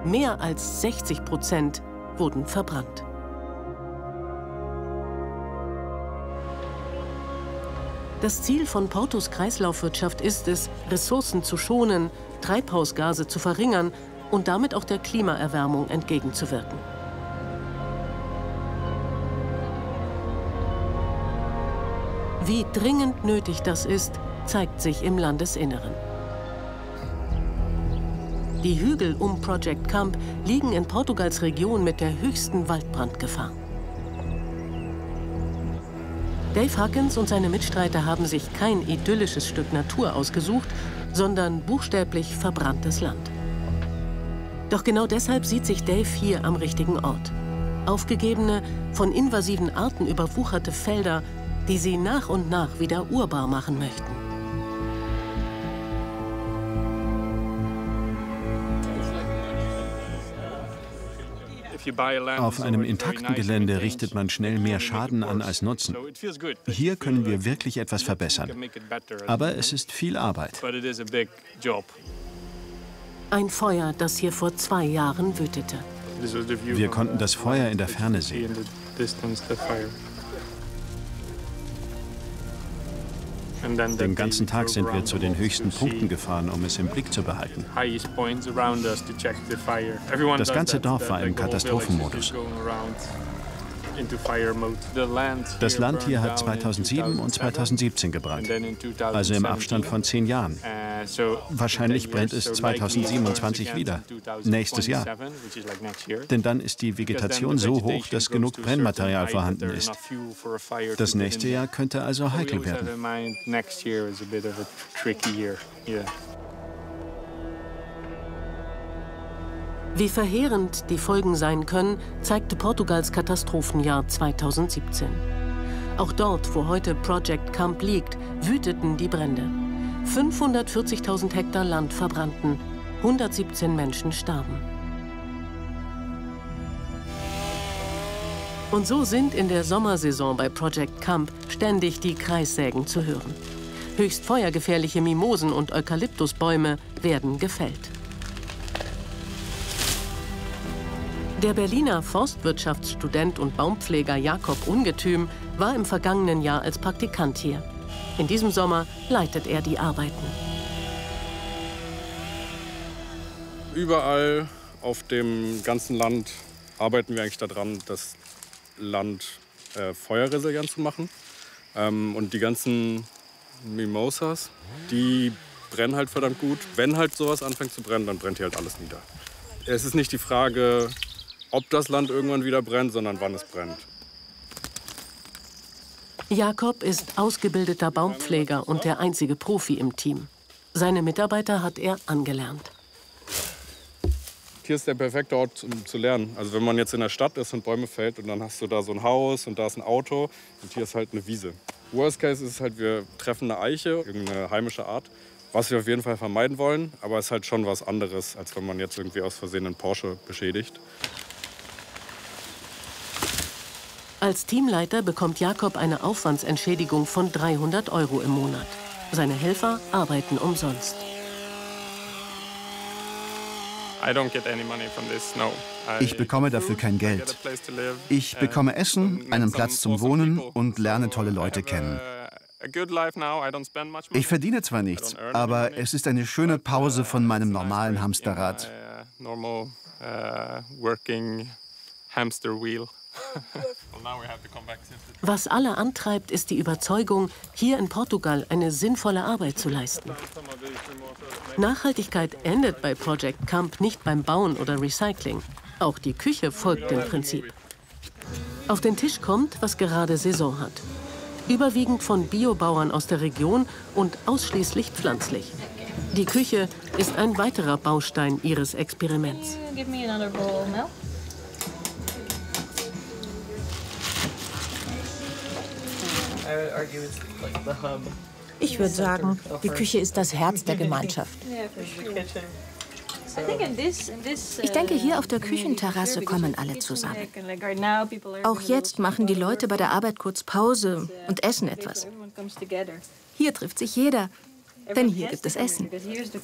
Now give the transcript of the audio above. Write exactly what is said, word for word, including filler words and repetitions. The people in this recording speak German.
Mehr als sechzig Prozent wurden verbrannt. Das Ziel von Portos Kreislaufwirtschaft ist es, Ressourcen zu schonen, Treibhausgase zu verringern und damit auch der Klimaerwärmung entgegenzuwirken. Wie dringend nötig das ist, zeigt sich im Landesinneren. Die Hügel um Project Camp liegen in Portugals Region mit der höchsten Waldbrandgefahr. Dave Huckins und seine Mitstreiter haben sich kein idyllisches Stück Natur ausgesucht, sondern buchstäblich verbranntes Land. Doch genau deshalb sieht sich Dave hier am richtigen Ort. Aufgegebene, von invasiven Arten überwucherte Felder, die sie nach und nach wieder urbar machen möchten. Auf einem intakten Gelände richtet man schnell mehr Schaden an als Nutzen. Hier können wir wirklich etwas verbessern. Aber es ist viel Arbeit. Ein Feuer, das hier vor zwei Jahren wütete. Wir konnten das Feuer in der Ferne sehen. Den ganzen Tag sind wir zu den höchsten Punkten gefahren, um es im Blick zu behalten. Das ganze Dorf war im Katastrophenmodus. Das Land hier hat zweitausendsieben und zweitausendsiebzehn gebrannt, also im Abstand von zehn Jahren. Wahrscheinlich brennt es zweitausendsiebenundzwanzig wieder, nächstes Jahr. Denn dann ist die Vegetation so hoch, dass genug Brennmaterial vorhanden ist. Das nächste Jahr könnte also heikel werden. Wie verheerend die Folgen sein können, zeigte Portugals Katastrophenjahr zweitausendsiebzehn. Auch dort, wo heute Project Camp liegt, wüteten die Brände. fünfhundertvierzigtausend Hektar Land verbrannten, hundertsiebzehn Menschen starben. Und so sind in der Sommersaison bei Project Camp ständig die Kreissägen zu hören. Höchst feuergefährliche Mimosen und Eukalyptusbäume werden gefällt. Der Berliner Forstwirtschaftsstudent und Baumpfleger Jakob Ungetüm war im vergangenen Jahr als Praktikant hier. In diesem Sommer leitet er die Arbeiten. Überall auf dem ganzen Land arbeiten wir eigentlich daran, das Land äh, feuerresilient zu machen. Ähm, und die ganzen Mimosas, die brennen halt verdammt gut. Wenn halt sowas anfängt zu brennen, dann brennt hier halt alles nieder. Es ist nicht die Frage, ob das Land irgendwann wieder brennt, sondern wann es brennt. Jakob ist ausgebildeter Baumpfleger und der einzige Profi im Team. Seine Mitarbeiter hat er angelernt. Hier ist der perfekte Ort, um zu lernen. Also wenn man jetzt in der Stadt ist und Bäume fällt und dann hast du da so ein Haus und da ist ein Auto und hier ist halt eine Wiese. Worst Case ist halt, wir treffen eine Eiche, irgendeine heimische Art, was wir auf jeden Fall vermeiden wollen. Aber es ist halt schon was anderes, als wenn man jetzt irgendwie aus Versehen einen Porsche beschädigt. Als Teamleiter bekommt Jakob eine Aufwandsentschädigung von dreihundert Euro im Monat. Seine Helfer arbeiten umsonst. Ich bekomme dafür kein Geld. Ich bekomme Essen, einen Platz zum Wohnen und lerne tolle Leute kennen. Ich verdiene zwar nichts, aber es ist eine schöne Pause von meinem normalen Hamsterrad. Was alle antreibt, ist die Überzeugung, hier in Portugal eine sinnvolle Arbeit zu leisten. Nachhaltigkeit endet bei Project Camp nicht beim Bauen oder Recycling. Auch die Küche folgt dem Prinzip. Auf den Tisch kommt, was gerade Saison hat. Überwiegend von Biobauern aus der Region und ausschließlich pflanzlich. Die Küche ist ein weiterer Baustein ihres Experiments. Ich würde sagen, die Küche ist das Herz der Gemeinschaft. Ich denke, hier auf der Küchenterrasse kommen alle zusammen. Auch jetzt machen die Leute bei der Arbeit kurz Pause und essen etwas. Hier trifft sich jeder, denn hier gibt es Essen.